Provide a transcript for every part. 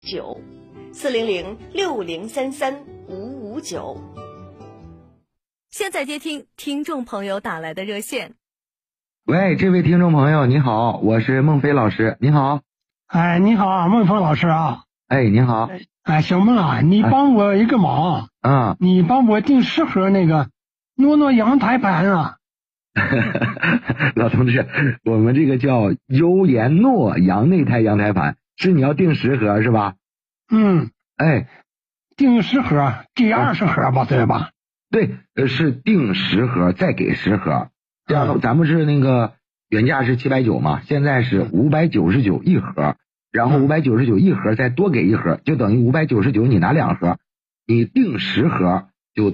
94006533559。 现在接听听众朋友打来的热线。 喂，这位听众朋友你好，我是孟飞老师，你好。 哎，你好啊，孟峰老师啊。 哎，你好。 哎，小孟啊，你帮我一个忙。你帮我订10盒那个诺诺阳台盘啊。 老同志，我们这个叫优颜诺阳内台阳台盘，是你要订10盒是吧？哎， 订10盒，给20盒吧，对吧？ 对，是订10盒再给10盒。这样咱们是那个原价是790嘛，现在是599一盒，然后599一盒再多给1盒，就等于599你拿2盒，你订10盒就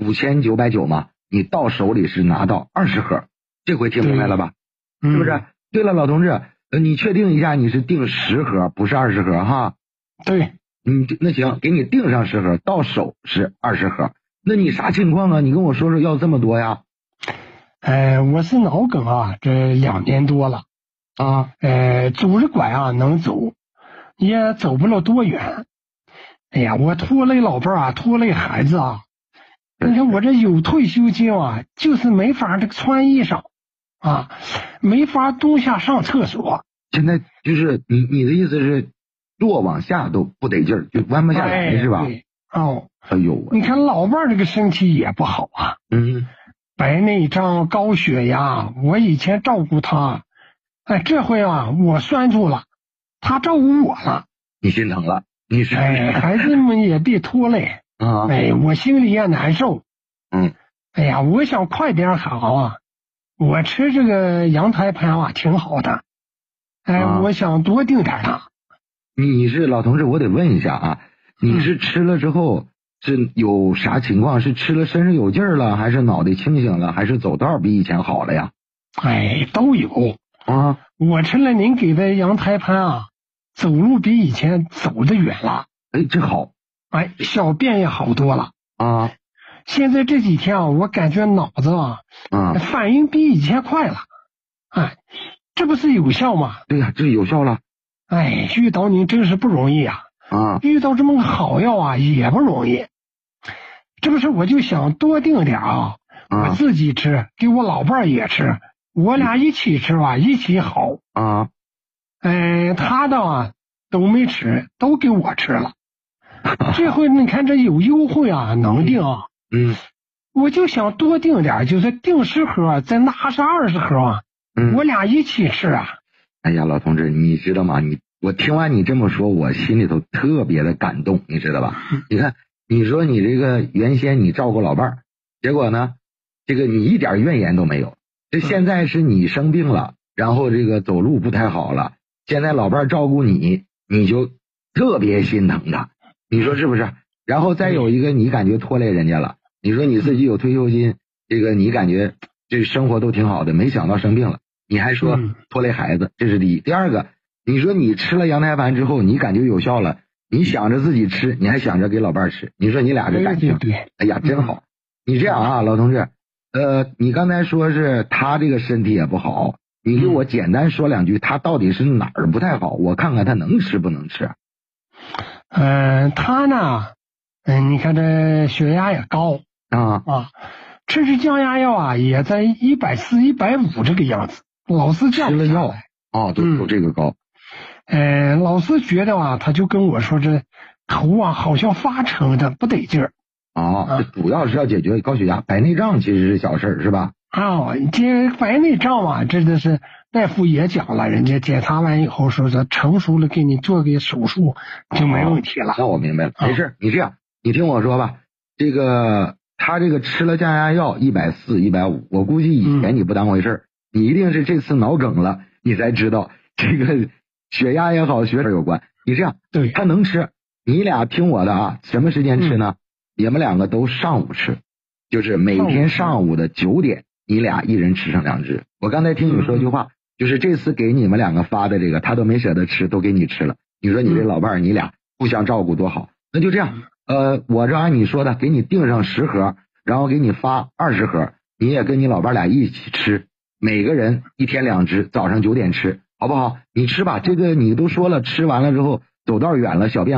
5990嘛，你到手里是拿到20盒，这回听明白了吧？是不是？对了，老同志，你确定一下你是订10盒不是20盒哈？ 对。 那行，给你订上10盒，到手是20盒。那你啥情况啊？你跟我说说要这么多呀？ 我是脑梗啊，这2年多了啊，拄着拐啊能走，也走不了多远。哎呀，我拖累老伴啊，拖累孩子啊。你看我这有退休金啊，就是没法这个穿衣裳啊，没法蹲下上厕所。 现在就是你的意思是坐往下都不得劲儿，就弯不下来是吧？哎呦， 你看老伴这个身体也不好啊。白内障、高血压，我以前照顾他，这回啊我拴住了，他照顾我了。 你心疼了，你是孩子们也别拖累啊。我心里也难受。哎呀，我想快点好啊，我吃这个阳台盘啊挺好的，我想多订点啊。 你是老同志，我得问一下啊，你是吃了之后是有啥情况？是吃了身上有劲儿了，还是脑袋清醒了，还是走道比以前好了呀？ 都有啊。我吃了您给的阳台盘啊，走路比以前走得远了。 这好。 小便也好多了啊。 现在这几天啊，我感觉脑子反应比以前快了。这不是有效吗？ 对呀，这有效了。 遇到您真是不容易啊。遇到这么个好药啊也不容易。这不是我就想多订点啊，我自己吃，给我老伴儿也吃，我俩一起吃吧，一起好啊。他的都没吃，都给我吃了。这回你看这有优惠啊，能订啊。我就想多订点，就是订10盒，再拿上20盒啊。我俩一起吃啊。 哎呀，老同志，你知道吗？我听完你这么说，我心里头特别的感动，你知道吧？你看，你说你这个原先你照顾老伴儿，结果呢，这个你一点怨言都没有。这现在是你生病了，然后这个走路不太好了，现在老伴儿照顾你，你就特别心疼他，你说是不是？然后再有一个，你感觉拖累人家了，你说你自己有退休金，这个你感觉这生活都挺好的，没想到生病了，你还说拖累孩子，这是第一。第二个，你说你吃了阳台盘之后，你感觉有效了，你想着自己吃，你还想着给老伴儿吃，你说你俩这感情，哎呀，真好。你这样啊，老同志，你刚才说是他这个身体也不好，你给我简单说2句，他到底是哪儿不太好，我看看他能吃不能吃。 他呢，你看这血压也高吃降压药啊，也在140、150这个样子，老是降吃了药都这个高。 老是觉得他就跟我说这头好像发沉的不得劲儿。 这主要是要解决高血压，白内障其实是小事是吧？ 这白内障真的是大夫也讲了，人家检查完以后说这成熟了，给你做个手术就没问题了。 那我明白了，没事，你这样，你听我说吧，这个他这个吃了降压药140、150，我估计以前你不当回事你一定是这次脑梗了，你才知道这个血压也好，血脂有关。你这样， 对， 他能吃，你俩听我的啊，什么时间吃呢？你们2个都上午吃，就是每天上午的9点，你俩一人吃上2只。我刚才听你说句话，就是这次给你们2个发的这个，他都没舍得吃，都给你吃了。你说你这老伴儿，你俩互相照顾多好。那就这样，我照按你说的，给你订上10盒，然后给你发20盒，你也跟你老伴俩一起吃，每个人1天2只，早上9点吃，好不好？你吃吧，这个你都说了，吃完了之后走道远了小便